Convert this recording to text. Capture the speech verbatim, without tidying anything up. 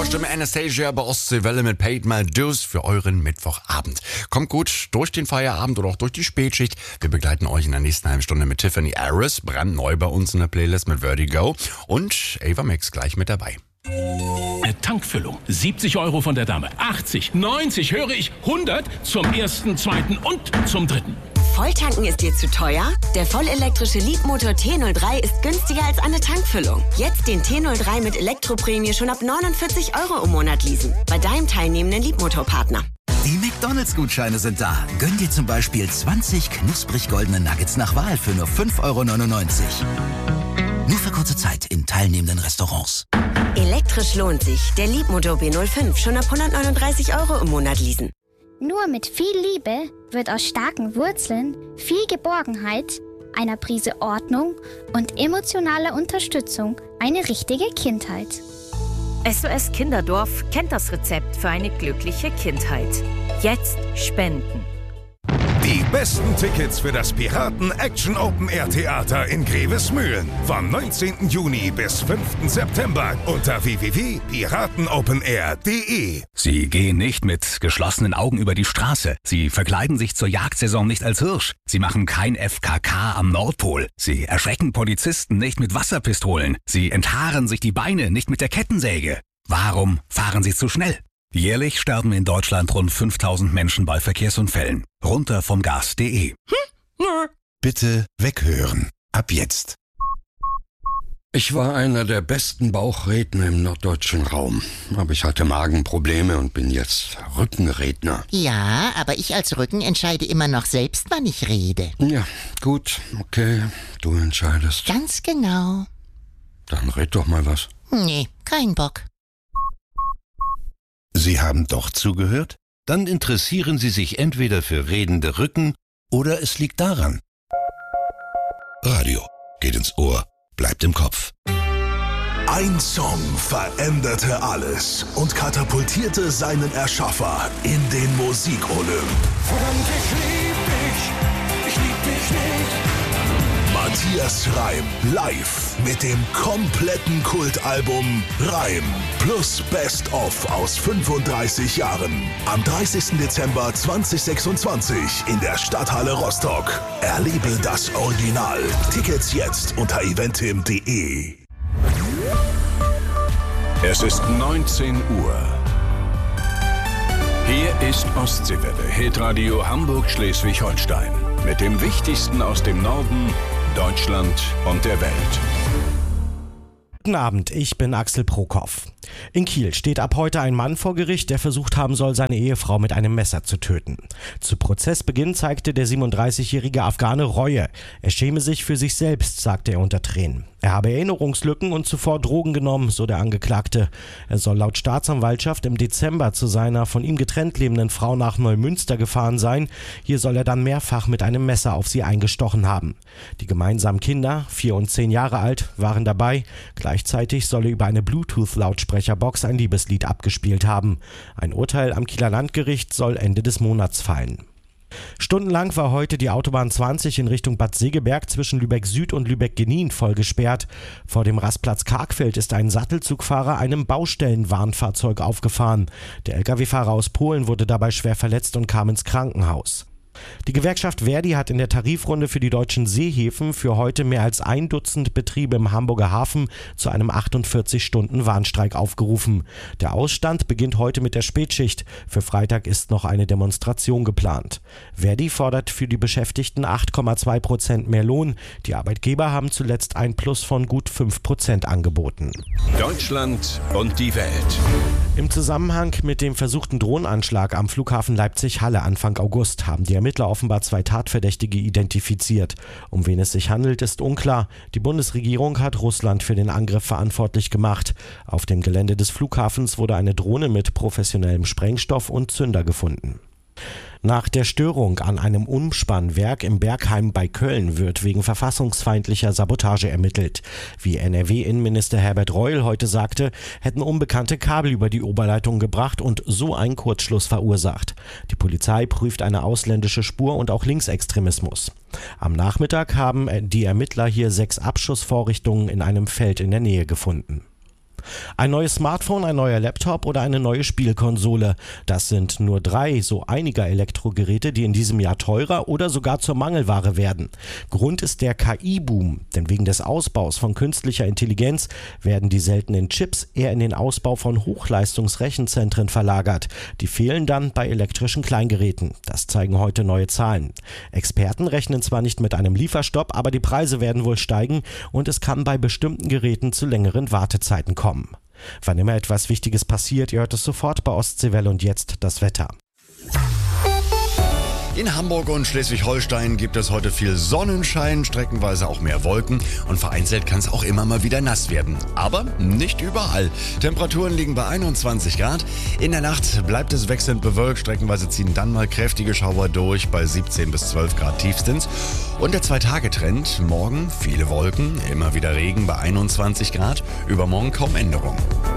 Powerstimme Anastasia bei Ostseewelle mit Paid My Dues für euren Mittwochabend. Kommt gut durch den Feierabend oder auch durch die Spätschicht. Wir begleiten euch in der nächsten halben Stunde mit Tiffany Harris, brandneu bei uns in der Playlist mit Vertigo und Ava Max gleich mit dabei. Eine Tankfüllung. siebzig Euro von der Dame. achtzig, neunzig, höre ich hundert zum ersten, zweiten und zum dritten. Volltanken ist dir zu teuer? Der vollelektrische Leapmotor T null drei ist günstiger als eine Tankfüllung. Jetzt den T null drei mit Elektroprämie schon ab neunundvierzig Euro im Monat leasen. Bei deinem teilnehmenden Leapmotor-Partner. Die McDonalds-Gutscheine sind da. Gönn dir zum Beispiel zwanzig knusprig goldene Nuggets nach Wahl für nur fünf Euro neunundneunzig. Nur für kurze Zeit in teilnehmenden Restaurants. Elektrisch lohnt sich. Der Leapmotor B null fünf schon ab hundertneununddreißig Euro im Monat leasen. Nur mit viel Liebe wird aus starken Wurzeln, viel Geborgenheit, einer Prise Ordnung und emotionaler Unterstützung eine richtige Kindheit. S O S Kinderdorf kennt das Rezept für eine glückliche Kindheit. Jetzt spenden. Die besten Tickets für das Piraten Action Open Air Theater in Grevesmühlen vom neunzehnten Juni bis fünften September unter w w w punkt piratenopenair punkt de. Sie gehen nicht mit geschlossenen Augen über die Straße. Sie verkleiden sich zur Jagdsaison nicht als Hirsch. Sie machen kein F K K am Nordpol. Sie erschrecken Polizisten nicht mit Wasserpistolen. Sie enthaaren sich die Beine nicht mit der Kettensäge. Warum fahren Sie zu schnell? Jährlich sterben in Deutschland rund fünftausend Menschen bei Verkehrsunfällen. Runter vom Gas punkt de. Hm? Bitte weghören. Ab jetzt. Ich war einer der besten Bauchredner im norddeutschen Raum. Aber ich hatte Magenprobleme und bin jetzt Rückenredner. Ja, aber ich als Rücken entscheide immer noch selbst, wann ich rede. Ja, gut, okay, du entscheidest. Ganz genau. Dann red doch mal was. Nee, kein Bock. Sie haben doch zugehört? Dann interessieren Sie sich entweder für redende Rücken oder es liegt daran. Radio geht ins Ohr, bleibt im Kopf. Ein Song veränderte alles und katapultierte seinen Erschaffer in den Musikolymp. Verdammt, ich lieb dich, ich lieb dich nicht. Matthias Reim live mit dem kompletten Kultalbum Reim plus Best of aus fünfunddreißig Jahren. Am dreißigsten Dezember zweitausendsechsundzwanzig in der Stadthalle Rostock. Erlebe das Original. Tickets jetzt unter eventim punkt de. Es ist neunzehn Uhr. Hier ist Ostseewelle, Hitradio Hamburg-Schleswig-Holstein. Mit dem Wichtigsten aus dem Norden, Deutschland und der Welt. Guten Abend, ich bin Axel Prokop. In Kiel steht ab heute ein Mann vor Gericht, der versucht haben soll, seine Ehefrau mit einem Messer zu töten. Zu Prozessbeginn zeigte der siebenunddreißigjährige Afghane Reue. Er schäme sich für sich selbst, sagte er unter Tränen. Er habe Erinnerungslücken und zuvor Drogen genommen, so der Angeklagte. Er soll laut Staatsanwaltschaft im Dezember zu seiner von ihm getrennt lebenden Frau nach Neumünster gefahren sein. Hier soll er dann mehrfach mit einem Messer auf sie eingestochen haben. Die gemeinsamen Kinder, vier und zehn Jahre alt, waren dabei. Gleichzeitig soll er über eine Bluetooth-Lautsprecherbox ein Liebeslied abgespielt haben. Ein Urteil am Kieler Landgericht soll Ende des Monats fallen. Stundenlang war heute die Autobahn zwanzig in Richtung Bad Segeberg zwischen Lübeck Süd und Lübeck-Genin voll gesperrt. Vor dem Rastplatz Kargfeld ist ein Sattelzugfahrer einem Baustellenwarnfahrzeug aufgefahren. Der L K W-Fahrer aus Polen wurde dabei schwer verletzt und kam ins Krankenhaus. Die Gewerkschaft Verdi hat in der Tarifrunde für die deutschen Seehäfen für heute mehr als ein Dutzend Betriebe im Hamburger Hafen zu einem achtundvierzig Stunden Warnstreik aufgerufen. Der Ausstand beginnt heute mit der Spätschicht. Für Freitag ist noch eine Demonstration geplant. Verdi fordert für die Beschäftigten acht Komma zwei Prozent mehr Lohn. Die Arbeitgeber haben zuletzt ein Plus von gut fünf Prozent angeboten. Deutschland und die Welt. Im Zusammenhang mit dem versuchten Drohnenanschlag am Flughafen Leipzig-Halle Anfang August haben die Ermittler offenbar zwei Tatverdächtige identifiziert. Um wen es sich handelt, ist unklar. Die Bundesregierung hat Russland für den Angriff verantwortlich gemacht. Auf dem Gelände des Flughafens wurde eine Drohne mit professionellem Sprengstoff und Zünder gefunden. Nach der Störung an einem Umspannwerk im Bergheim bei Köln wird wegen verfassungsfeindlicher Sabotage ermittelt. Wie N R W-Innenminister Herbert Reul heute sagte, hätten Unbekannte Kabel über die Oberleitung gebracht und so einen Kurzschluss verursacht. Die Polizei prüft eine ausländische Spur und auch Linksextremismus. Am Nachmittag haben die Ermittler hier sechs Abschussvorrichtungen in einem Feld in der Nähe gefunden. Ein neues Smartphone, ein neuer Laptop oder eine neue Spielkonsole. Das sind nur drei so einiger Elektrogeräte, die in diesem Jahr teurer oder sogar zur Mangelware werden. Grund ist der K I-Boom, denn wegen des Ausbaus von künstlicher Intelligenz werden die seltenen Chips eher in den Ausbau von Hochleistungsrechenzentren verlagert. Die fehlen dann bei elektrischen Kleingeräten. Das zeigen heute neue Zahlen. Experten rechnen zwar nicht mit einem Lieferstopp, aber die Preise werden wohl steigen und es kann bei bestimmten Geräten zu längeren Wartezeiten kommen. Wann immer etwas Wichtiges passiert, ihr hört es sofort bei Ostseewelle und jetzt das Wetter. In Hamburg und Schleswig-Holstein gibt es heute viel Sonnenschein, streckenweise auch mehr Wolken und vereinzelt kann es auch immer mal wieder nass werden. Aber nicht überall. Temperaturen liegen bei einundzwanzig Grad. In der Nacht bleibt es wechselnd bewölkt, streckenweise ziehen dann mal kräftige Schauer durch bei siebzehn bis zwölf Grad tiefstens. Und der Zwei-Tage-Trend, morgen viele Wolken, immer wieder Regen bei einundzwanzig Grad, übermorgen kaum Änderung.